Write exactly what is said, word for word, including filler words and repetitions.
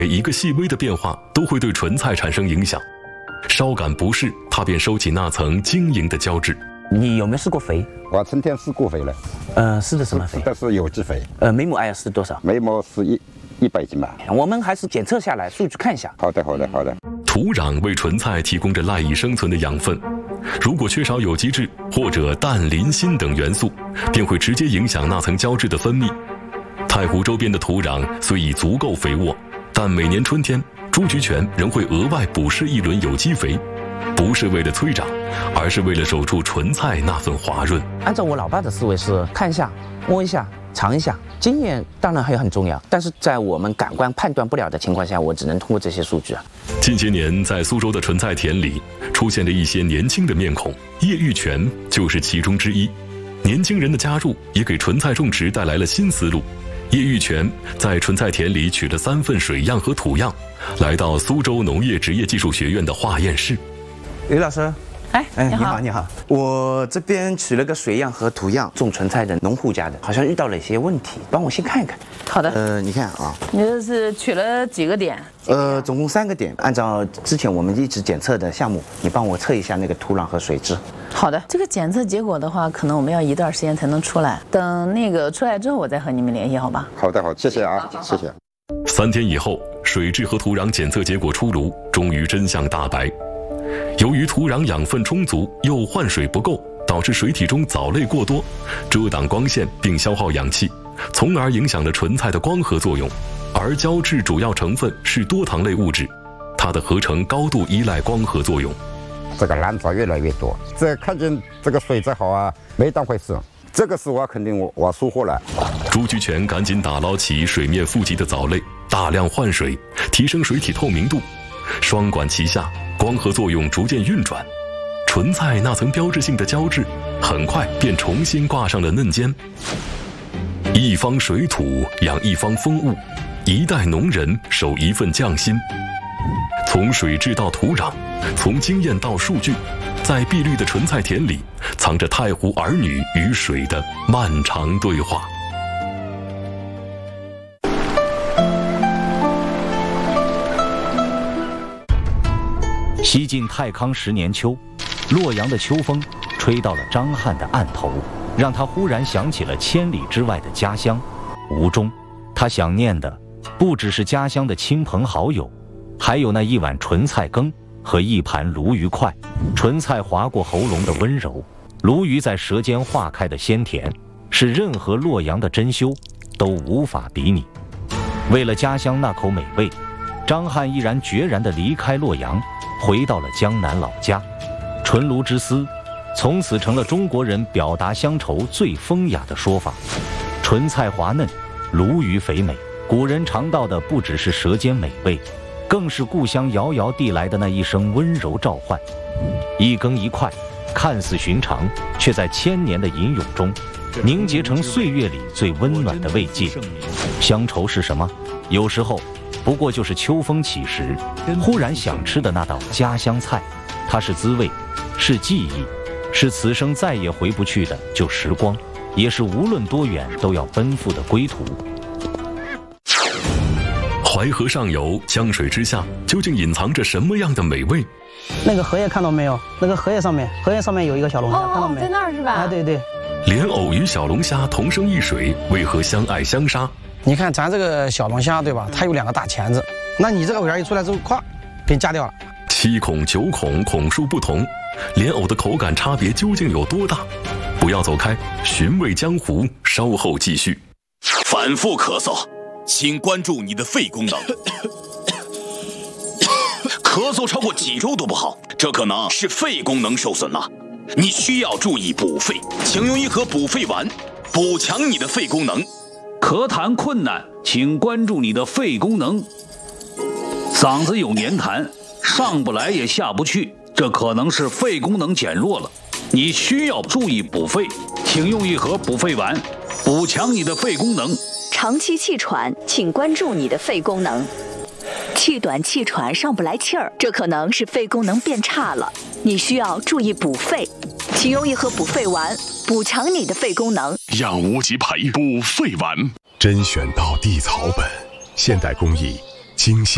每一个细微的变化都会对唇菜产生影响。稍感不适，他便收起那层晶莹的胶质。 你有没有试过肥？ 我春天试过肥了。 呃，试的什么肥？ 试的是有机肥。 呃，每亩艾要试多少？ 每亩是一一百斤吧。 我们还是检测下来，数据看一下。 好的，好的，好的。 土壤为唇菜提供着赖以生存的养分，如果缺少有机质或者氮、磷、锌等元素，便会直接影响那层胶质的分泌。太湖周边的土壤虽已足够肥沃，但每年春天，朱菊泉仍会额外补施一轮有机肥，不是为了催长，而是为了守住唇菜那份滑润。 按照我老爸的思维是看一下、摸一下、尝一下，经验当然还很重要，但是在我们感官判断不了的情况下，我只能通过这些数据啊。 近些年，在苏州的唇菜田里出现了一些年轻的面孔，叶玉泉就是其中之一。年轻人的加入也给唇菜种植带来了新思路。叶玉泉在唇菜田里取了三份水样和土样，来到苏州农业职业技术学院的化验室。 于老师， 哎， 哎， 你好， 你好，你好，我这边取了个水样和土样，种唇菜的农户家的，好像遇到了一些问题，帮我先看一看。 好的。 呃，你看啊， 你这是取了几个点？ 呃，总共三个点，按照之前我们一直检测的项目，你帮我测一下那个土壤和水质。 好的，这个检测结果的话，可能我们要一段时间才能出来。等那个出来之后，我再和你们联系，好吧？ 好的，好，谢谢啊，谢谢。 三天以后，水质和土壤检测结果出炉，终于真相大白。由于土壤养分充足，又换水不够，导致水体中藻类过多，遮挡光线并消耗氧气，从而影响了唇菜的光合作用。而胶质主要成分是多糖类物质，它的合成高度依赖光合作用。 这个蓝藻越来越多，这看见这个水质好啊，没当回事。这个是我肯定我我收获了。 朱菊泉赶紧打捞起水面富集的藻类，大量换水，提升水体透明度。双管齐下，光合作用逐渐运转，唇菜那层标志性的胶质很快便重新挂上了嫩尖。一方水土养一方风物，一代农人守一份匠心。从水质到土壤，从经验到数据，在碧绿的唇菜田里，藏着太湖儿女与水的漫长对话。 西晋太康十年秋，洛阳的秋风吹到了张翰的案头，让他忽然想起了千里之外的家乡。吴中，他想念的不只是家乡的亲朋好友，还有那一碗纯菜羹和一盘鲈鱼块。纯菜划过喉咙的温柔，鲈鱼在舌尖化开的鲜甜，是任何洛阳的珍馐都无法比拟。为了家乡那口美味，张翰毅然决然地离开洛阳，回到了江南老家。纯鲈之思从此成了中国人表达乡愁最风雅的说法。纯菜滑嫩，鲈鱼肥美，古人尝到的不只是舌尖美味，更是故乡遥遥递来的那一声温柔召唤。一羹一块，看似寻常，却在千年的吟咏中凝结成岁月里最温暖的慰藉。乡愁是什么？有时候不过就是秋风起时，忽然想吃的那道家乡菜。它是滋味，是记忆，是此生再也回不去的旧时光，也是无论多远都要奔赴的归途。 淮河上游，江水之下，究竟隐藏着什么样的美味？ 那个荷叶看到没有？那个荷叶上面，荷叶上面有一个小龙虾， 哦、 看到没？ 在那儿是吧？ 啊，对对。 莲藕与小龙虾同生一水，为何相爱相杀？ 你看咱这个小龙虾对吧？它有两个大钳子，那你这个尾儿一出来之后，咵，给你夹掉了。 七孔九孔，孔数不同，莲藕的口感差别究竟有多大？不要走开，寻味江湖，稍后继续。 反复咳嗽，请关注你的肺功能。咳嗽超过几周都不好，这可能是肺功能受损了，你需要注意补肺，请用一盒补肺丸，补强你的肺功能。 咳痰困难，请关注你的肺功能。嗓子有黏痰，上不来也下不去，这可能是肺功能减弱了，你需要注意补肺，请用一盒补肺丸，补强你的肺功能。 长期气喘，请关注你的肺功能。气短气喘上不来气儿，这可能是肺功能变差了，你需要注意补肺，请用一盒补肺丸，补强你的肺功能。 让无极培补肺丸， 甄选到地草本，现代工艺，精心。